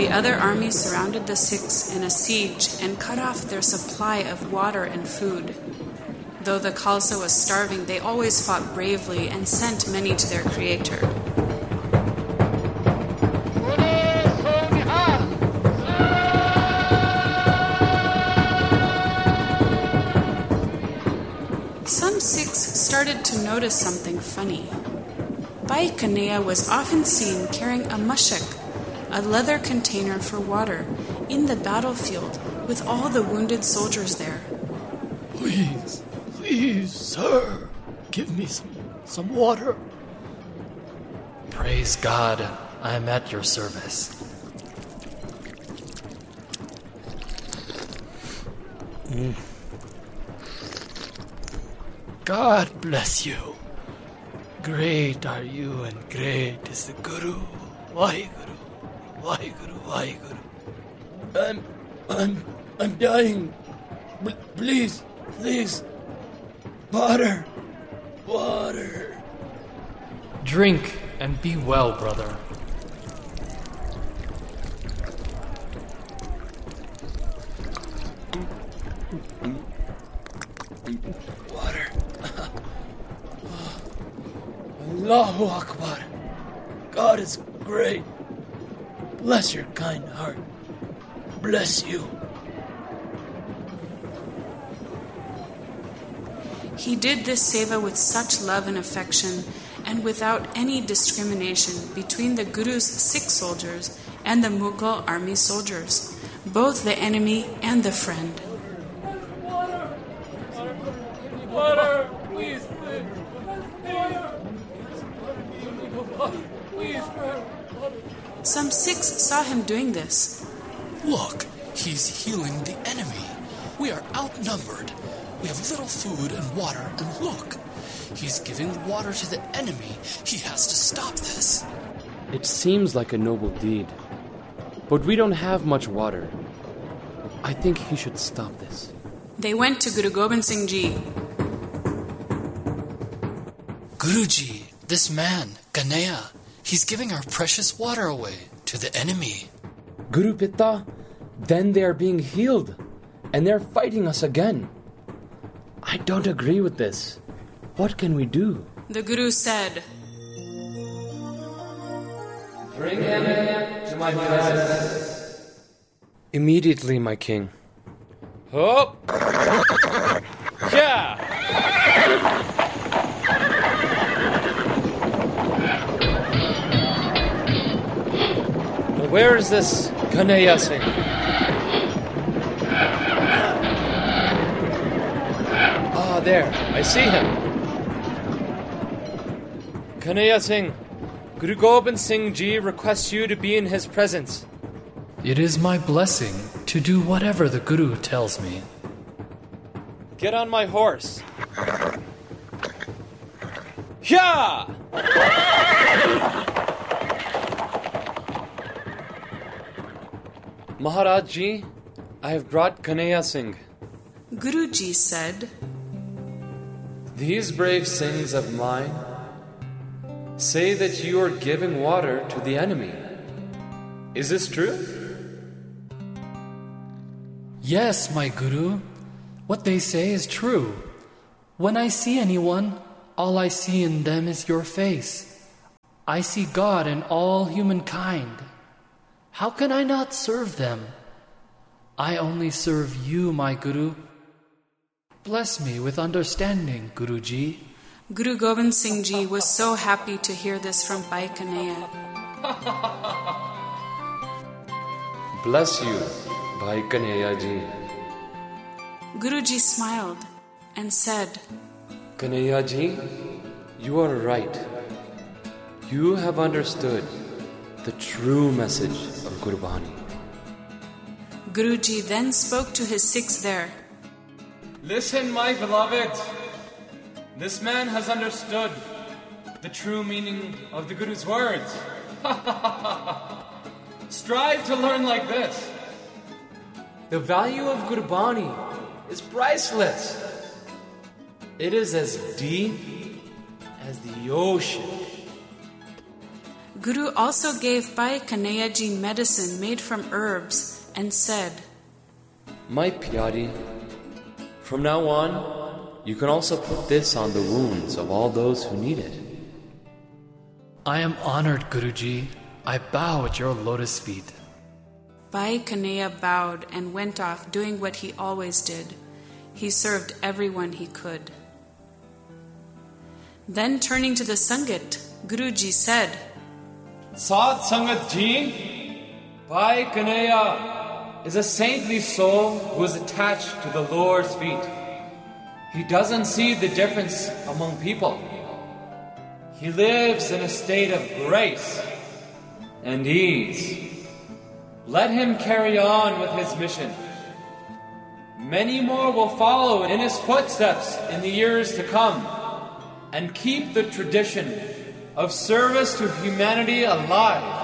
The other armies surrounded the Sikhs in a siege and cut off their supply of water and food. Though the Khalsa was starving, they always fought bravely and sent many to their creator. Some Sikhs started to notice something funny. Bhai Kanhaiya was often seen carrying a mashak, a leather container for water, in the battlefield with all the wounded soldiers there. Please, sir, give me some water. Praise God, I am at your service. God bless you. Great are you and great is the Guru. Waheguru, Waheguru, Waheguru. I'm dying. Please. Water. Drink and be well, brother. Water. Allahu Akbar. God is great. Bless your kind heart. Bless you. He did this seva with such love and affection and without any discrimination between the Guru's Sikh soldiers and the Mughal army soldiers, both the enemy and the friend. Water, please. Some Sikhs saw him doing this. Look, he's healing the enemy. We are outnumbered. We have little food and water, and look, he's giving water to the enemy. He has to stop this. It seems like a noble deed, but we don't have much water. I think he should stop this. They went to Guru Gobind Singh Ji. Guruji, this man, Kanhaiya, he's giving our precious water away to the enemy. Guru Pitta, then they are being healed, and they're fighting us again. I don't agree with this. What can we do? The Guru said, Bring him to my presence. Immediately, my king. Oh! Yeah! Now where is this Kanhaiya Singh? There, I see him. Kanhaiya Singh, Guru Gobind Singh Ji requests you to be in his presence. It is my blessing to do whatever the Guru tells me. Get on my horse. Yeah! Maharaj Ji, I have brought Kanhaiya Singh. Guruji said, These brave Singhs of mine say that you are giving water to the enemy. Is this true? Yes, my Guru. What they say is true. When I see anyone, all I see in them is your face. I see God in all humankind. How can I not serve them? I only serve you, my Guru. Bless me with understanding, Guruji. Guru Gobind Singh Ji was so happy to hear this from Bhai Kanhaiya. Bless you, Bhai Kanhaiya Ji. Guruji smiled and said, Kanhaiya Ji, you are right. You have understood the true message of Gurbani. Guruji then spoke to his Sikhs there. Listen, my beloved. This man has understood the true meaning of the Guru's words. Strive to learn like this. The value of Gurbani is priceless. It is as deep as the ocean. Guru also gave Bhai Kanhaiyaji medicine made from herbs and said, My Pyari, from now on, you can also put this on the wounds of all those who need it. I am honored, Guruji. I bow at your lotus feet. Bhai Kanhaiya bowed and went off doing what he always did. He served everyone he could. Then turning to the Sangat, Guruji said, Sadh Sangat Ji, Bhai Kanhaiya is a saintly soul who is attached to the Lord's feet. He doesn't see the difference among people. He lives in a state of grace and ease. Let him carry on with his mission. Many more will follow in his footsteps in the years to come and keep the tradition of service to humanity alive.